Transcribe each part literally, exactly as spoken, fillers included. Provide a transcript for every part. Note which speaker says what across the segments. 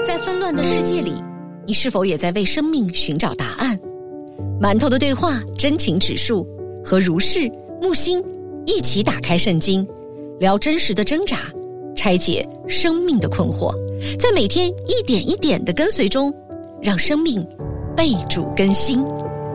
Speaker 1: 在纷乱的世界里，你是否也在为生命寻找答案？馒头的对话真情指数，和如是、木星一起打开圣经，聊真实的挣扎，拆解生命的困惑，在每天一点一点的跟随中，让生命被主更新。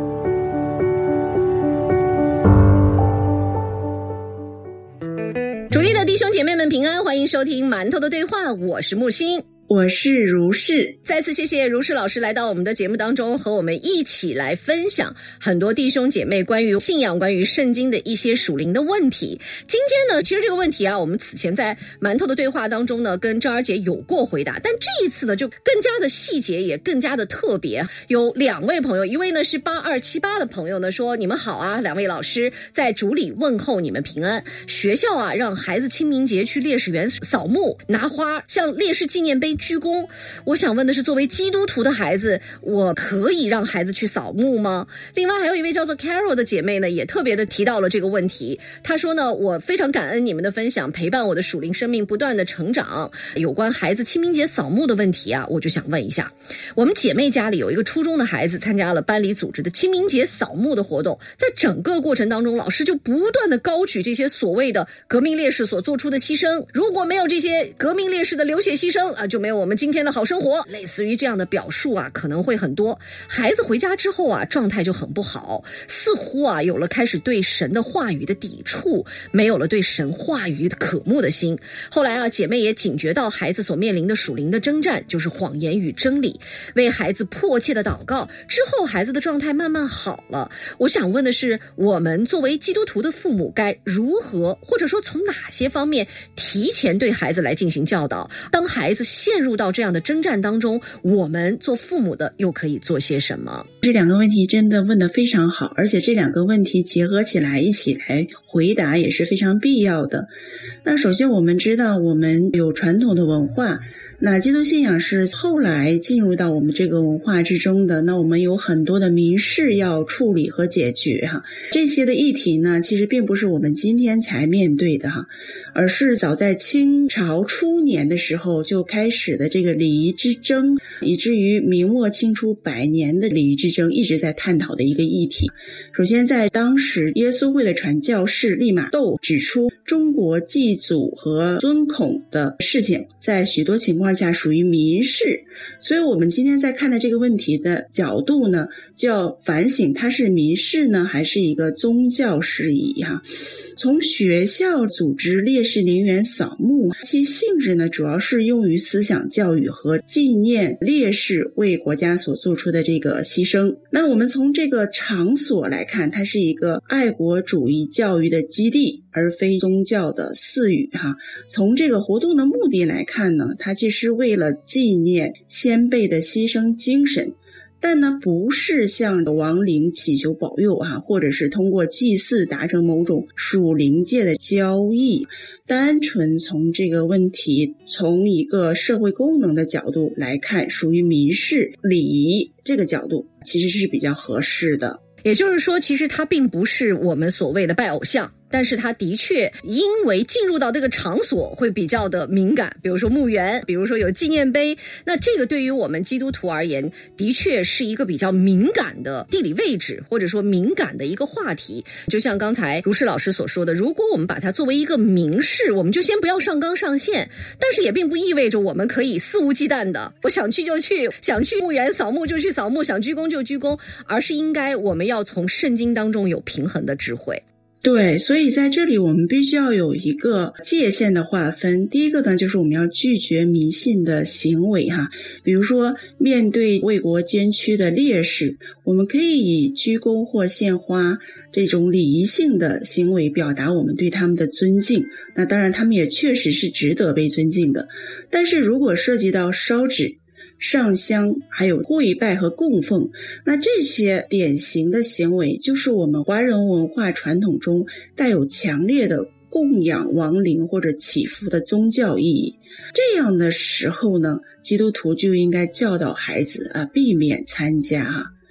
Speaker 1: 主内的弟兄姐妹们平安，欢迎收听馒头的对话，我是木星，
Speaker 2: 我是如是。
Speaker 1: 再次谢谢如是老师来到我们的节目当中，和我们一起来分享很多弟兄姐妹关于信仰、关于圣经的一些属灵的问题。今天呢，其实这个问题啊，我们此前在馒头的对话当中呢，跟赵儿姐有过回答，但这一次呢，就更加的细节，也更加的特别。有两位朋友，一位呢是八二七八的朋友呢说：“你们好啊，两位老师，在主里问候你们平安。学校啊，让孩子清明节去烈士园扫墓、拿花，向烈士纪念碑鞠躬。我想问的是，作为基督徒的孩子，我可以让孩子去扫墓吗？”另外还有一位叫做 Carol 的姐妹呢，也特别的提到了这个问题。她说呢，我非常感恩你们的分享，陪伴我的属灵生命不断的成长。有关孩子清明节扫墓的问题啊，我就想问一下，我们姐妹家里有一个初中的孩子参加了班里组织的清明节扫墓的活动，在整个过程当中，老师就不断的高举这些所谓的革命烈士所做出的牺牲，如果没有这些革命烈士的流血牺牲啊，就没有我们今天的好生活，类似于这样的表述啊，可能会很多。孩子回家之后啊，状态就很不好，似乎啊有了开始对神的话语的抵触，没有了对神话语的渴慕的心。后来啊，姐妹也警觉到孩子所面临的属灵的征战，就是谎言与真理，为孩子迫切的祷告。之后孩子的状态慢慢好了。我想问的是，我们作为基督徒的父母该如何，或者说从哪些方面提前对孩子来进行教导？当孩子陷入到这样的征战当中，我们做父母的又可以做些什么？
Speaker 2: 这两个问题真的问得非常好，而且这两个问题结合起来一起来回答也是非常必要的。那首先我们知道我们有传统的文化，那基督信仰是后来进入到我们这个文化之中的，那我们有很多的民事要处理和解决哈。这些的议题呢，其实并不是我们今天才面对的哈，而是早在清朝初年的时候就开始的这个礼仪之争，以至于明末清初百年的礼仪之争一直在探讨的一个议题。首先在当时耶稣会的传教士利玛窦指出，中国祭祖和尊孔的事情在许多情况下属于民事，所以我们今天在看待这个问题的角度呢，就要反省它是民事呢还是一个宗教事宜哈。从学校组织烈士陵园扫墓，其性质呢主要是用于思想教育和纪念烈士为国家所做出的这个牺牲。那我们从这个场所来看，它是一个爱国主义教育的基地，而非宗教的寺宇哈。从这个活动的目的来看呢，它既是为了纪念先辈的牺牲精神，但呢不是向亡灵祈求保佑啊，或者是通过祭祀达成某种属灵界的交易。单纯从这个问题从一个社会功能的角度来看，属于民事礼仪这个角度其实是比较合适的。
Speaker 1: 也就是说，其实它并不是我们所谓的拜偶像，但是它的确因为进入到这个场所会比较的敏感，比如说墓园，比如说有纪念碑，那这个对于我们基督徒而言，的确是一个比较敏感的地理位置，或者说敏感的一个话题。就像刚才如是老师所说的，如果我们把它作为一个民事，我们就先不要上纲上线，但是也并不意味着我们可以肆无忌惮的，我想去就去，想去墓园扫墓就去扫墓，想鞠躬就鞠躬，而是应该我们要从圣经当中有平衡的智慧。
Speaker 2: 对，所以在这里我们必须要有一个界限的划分。第一个呢，就是我们要拒绝迷信的行为哈，比如说面对为国捐躯的烈士，我们可以以鞠躬或献花这种礼仪性的行为表达我们对他们的尊敬，那当然他们也确实是值得被尊敬的。但是如果涉及到烧纸、上香还有跪拜和供奉，那这些典型的行为就是我们华人文化传统中带有强烈的供养亡灵或者祈福的宗教意义。这样的时候呢，基督徒就应该教导孩子啊，避免参加啊。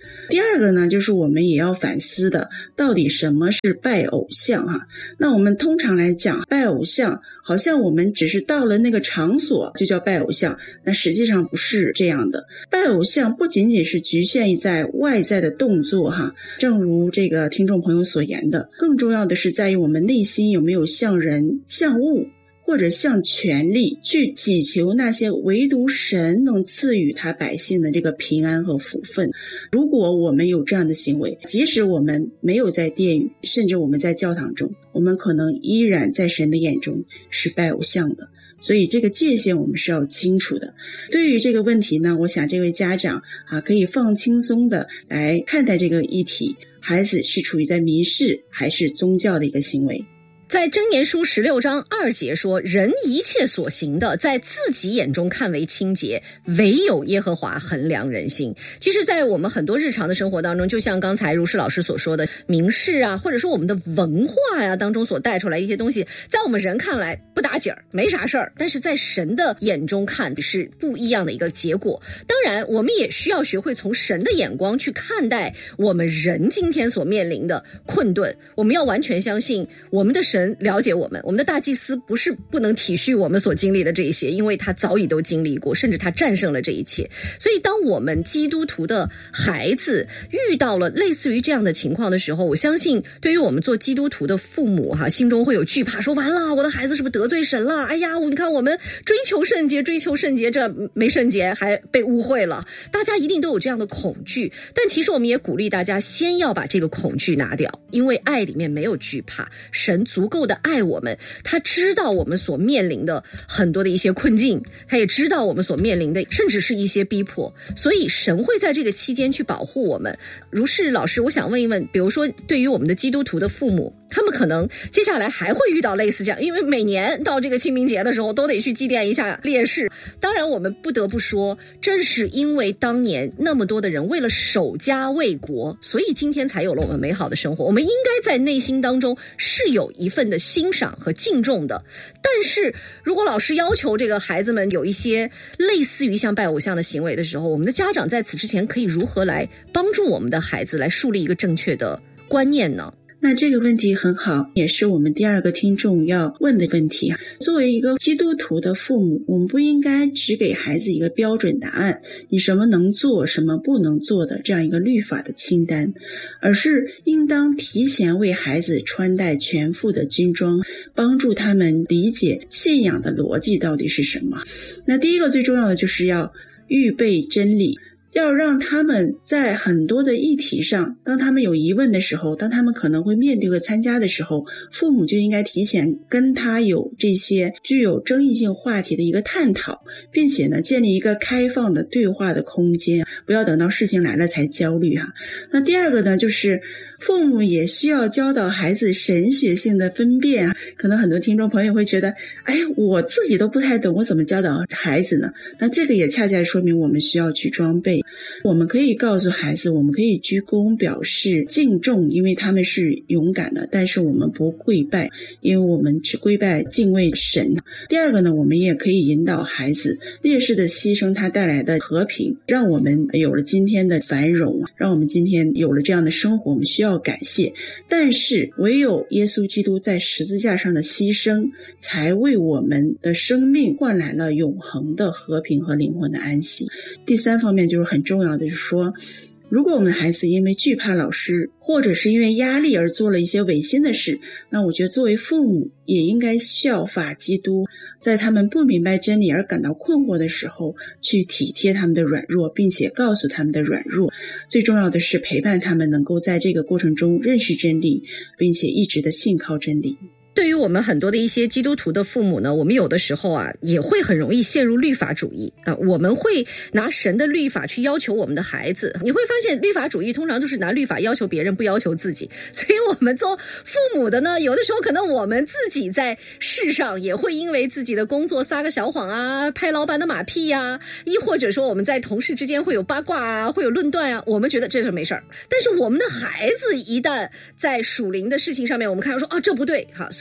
Speaker 2: 第二个呢，就是我们也要反思的，到底什么是拜偶像哈？那我们通常来讲，拜偶像好像我们只是到了那个场所就叫拜偶像，那实际上不是这样的。拜偶像不仅仅是局限于在外在的动作哈，正如这个听众朋友所言的，更重要的是在于我们内心有没有向人、向物或者向权力去祈求那些唯独神能赐予他百姓的这个平安和福分。如果我们有这样的行为，即使我们没有在殿宇，甚至我们在教堂中，我们可能依然在神的眼中是拜偶像的。所以这个界限我们是要清楚的。对于这个问题呢，我想这位家长啊，可以放轻松的来看待这个议题，孩子是处于在民事还是宗教的一个行为。
Speaker 1: 在箴言书十六章二节说，人一切所行的，在自己眼中看为清洁，唯有耶和华衡量人心。其实在我们很多日常的生活当中，就像刚才如是老师所说的民事啊，或者说我们的文化呀、啊、当中所带出来一些东西，在我们人看来不打紧儿，没啥事儿，但是在神的眼中看是不一样的一个结果。当然我们也需要学会从神的眼光去看待我们人今天所面临的困顿，我们要完全相信我们的神神了解我们，我们的大祭司不是不能体恤我们所经历的这一些，因为他早已都经历过，甚至他战胜了这一切。所以当我们基督徒的孩子遇到了类似于这样的情况的时候，我相信对于我们做基督徒的父母哈，心中会有惧怕，说完了我的孩子是不是得罪神了，哎呀你看我们追求圣洁追求圣洁，这没圣洁还被污秽了，大家一定都有这样的恐惧。但其实我们也鼓励大家先要把这个恐惧拿掉，因为爱里面没有惧怕，神足够的爱我们，他知道我们所面临的很多的一些困境，他也知道我们所面临的甚至是一些逼迫，所以神会在这个期间去保护我们。如是老师，我想问一问，比如说对于我们的基督徒的父母，他们可能接下来还会遇到类似这样，因为每年到这个清明节的时候都得去祭奠一下烈士。当然我们不得不说，正是因为当年那么多的人为了守家卫国，所以今天才有了我们美好的生活。我们应该在内心当中是有一份的欣赏和敬重的。但是如果老师要求这个孩子们有一些类似于像拜偶像的行为的时候，我们的家长在此之前可以如何来帮助我们的孩子来树立一个正确的观念呢？
Speaker 2: 那这个问题很好，也是我们第二个听众要问的问题。作为一个基督徒的父母，我们不应该只给孩子一个标准答案，你什么能做什么不能做的这样一个律法的清单，而是应当提前为孩子穿戴全副的军装，帮助他们理解信仰的逻辑到底是什么。那第一个最重要的就是要预备真理，要让他们在很多的议题上，当他们有疑问的时候，当他们可能会面对和参加的时候，父母就应该提前跟他有这些具有争议性话题的一个探讨，并且呢，建立一个开放的对话的空间，不要等到事情来了才焦虑哈。那第二个呢，就是父母也需要教导孩子神学性的分辨。可能很多听众朋友会觉得，哎，我自己都不太懂，我怎么教导孩子呢？那这个也恰恰说明我们需要去装备。我们可以告诉孩子，我们可以鞠躬表示敬重，因为他们是勇敢的，但是我们不跪拜，因为我们只跪拜敬畏神。第二个呢，我们也可以引导孩子，烈士的牺牲他带来的和平，让我们有了今天的繁荣，让我们今天有了这样的生活，我们需要感谢。但是唯有耶稣基督在十字架上的牺牲，才为我们的生命换来了永恒的和平和灵魂的安息。第三方面就是很重要的，就是说，如果我们的孩子因为惧怕老师，或者是因为压力而做了一些违心的事，那我觉得作为父母也应该效法基督，在他们不明白真理而感到困惑的时候，去体贴他们的软弱，并且告诉他们的软弱。最重要的是陪伴他们能够在这个过程中认识真理，并且一直的信靠真理。
Speaker 1: 对于我们很多的一些基督徒的父母呢，我们有的时候啊也会很容易陷入律法主义啊，我们会拿神的律法去要求我们的孩子。你会发现律法主义通常都是拿律法要求别人，不要求自己。所以我们做父母的呢，有的时候可能我们自己在世上也会因为自己的工作撒个小谎啊，拍老板的马屁啊，亦或者说我们在同事之间会有八卦啊，会有论断啊，我们觉得这是没事儿。但是我们的孩子一旦在属灵的事情上面，我们看到说啊这不对哈，所以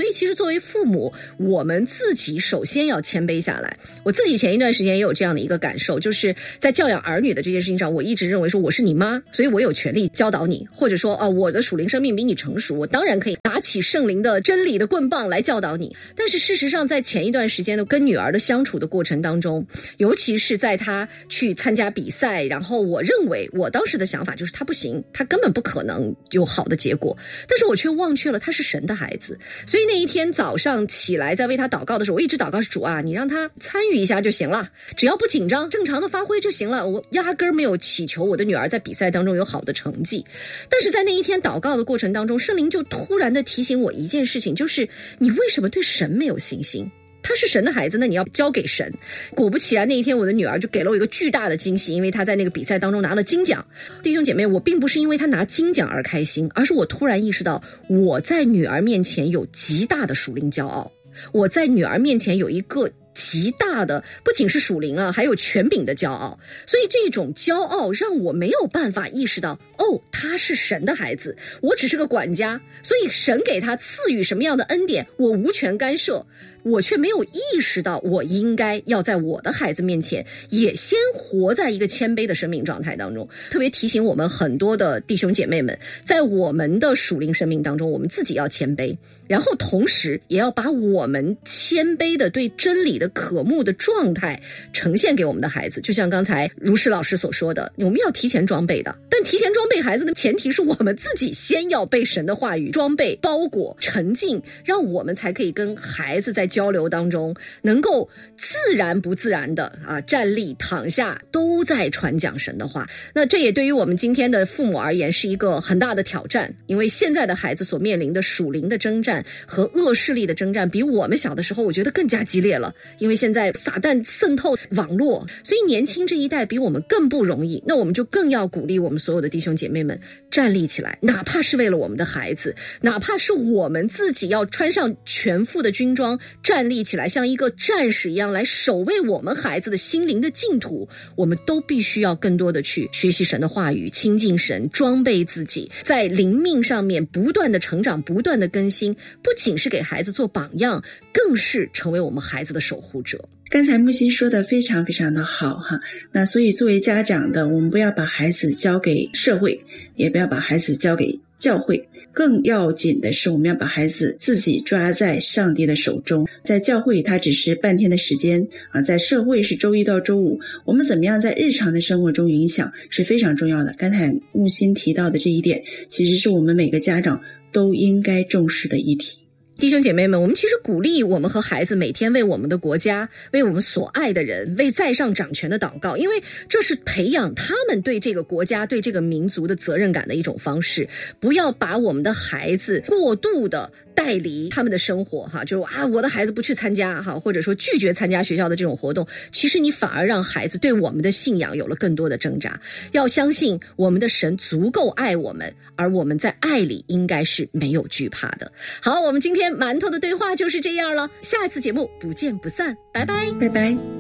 Speaker 1: 所以其实作为父母，我们自己首先要谦卑下来。我自己前一段时间也有这样的一个感受，就是在教养儿女的这件事情上，我一直认为说我是你妈，所以我有权利教导你，或者说呃，我的属灵生命比你成熟，我当然可以拿起圣灵的真理的棍棒来教导你。但是事实上在前一段时间的跟女儿的相处的过程当中，尤其是在她去参加比赛，然后我认为我当时的想法就是她不行，她根本不可能有好的结果，但是我却忘却了她是神的孩子。所以那一天早上起来在为她祷告的时候，我一直祷告主啊，你让她参与一下就行了，只要不紧张，正常的发挥就行了。我压根儿没有祈求我的女儿在比赛当中有好的成绩。但是在那一天祷告的过程当中，圣灵就突然的提醒我一件事情，就是你为什么对神没有信心？他是神的孩子，那你要交给神。果不其然，那一天我的女儿就给了我一个巨大的惊喜，因为她在那个比赛当中拿了金奖。弟兄姐妹，我并不是因为她拿金奖而开心，而是我突然意识到我在女儿面前有极大的属灵骄傲，我在女儿面前有一个极大的不仅是属灵啊，还有权柄的骄傲。所以这种骄傲让我没有办法意识到，哦，他是神的孩子，我只是个管家，所以神给他赐予什么样的恩典我无权干涉。我却没有意识到我应该要在我的孩子面前也先活在一个谦卑的生命状态当中。特别提醒我们很多的弟兄姐妹们，在我们的属灵生命当中，我们自己要谦卑，然后同时也要把我们谦卑的对真理的渴慕的状态呈现给我们的孩子。就像刚才如实老师所说的，我们要提前装备的，但提前装备孩子的前提是我们自己先要被神的话语装备包裹沉浸，让我们才可以跟孩子在交流当中能够自然不自然的啊站立躺下都在传讲神的话。那这也对于我们今天的父母而言是一个很大的挑战，因为现在的孩子所面临的属灵的征战和恶势力的征战比我们小的时候我觉得更加激烈了，因为现在撒旦渗透网络，所以年轻这一代比我们更不容易。那我们就更要鼓励我们所有的弟兄姐妹们站立起来，哪怕是为了我们的孩子，哪怕是我们自己要穿上全副的军装站立起来，像一个战士一样来守卫我们孩子的心灵的净土。我们都必须要更多的去学习神的话语，亲近神，装备自己，在灵命上面不断的成长，不断的更新，不仅是给孩子做榜样，更是成为我们孩子的守护者。
Speaker 2: 刚才木心说的非常非常的好哈，那所以作为家长的，我们不要把孩子交给社会，也不要把孩子交给教会，更要紧的是我们要把孩子自己抓在上帝的手中。在教会它只是半天的时间啊，在社会是周一到周五，我们怎么样在日常的生活中影响是非常重要的。刚才木心提到的这一点，其实是我们每个家长都应该重视的议题。
Speaker 1: 弟兄姐妹们，我们其实鼓励我们和孩子每天为我们的国家，为我们所爱的人，为在上掌权的祷告，因为这是培养他们对这个国家，对这个民族的责任感的一种方式。不要把我们的孩子过度的带离他们的生活哈，就是啊，我的孩子不去参加哈，或者说拒绝参加学校的这种活动，其实你反而让孩子对我们的信仰有了更多的挣扎。要相信我们的神足够爱我们，而我们在爱里应该是没有惧怕的。好，我们今天馒头的对话就是这样了，下一次节目不见不散，拜拜，
Speaker 2: 拜拜。